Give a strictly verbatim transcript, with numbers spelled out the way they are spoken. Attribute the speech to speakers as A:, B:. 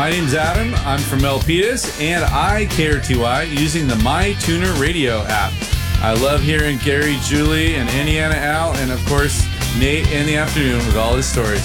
A: My name's Adam. I'm from Milpitas, and I K R T Y using the MyTuner Radio app. I love hearing Gary, Julie, and Indiana Al, and of course, Nate in the afternoon with all his stories.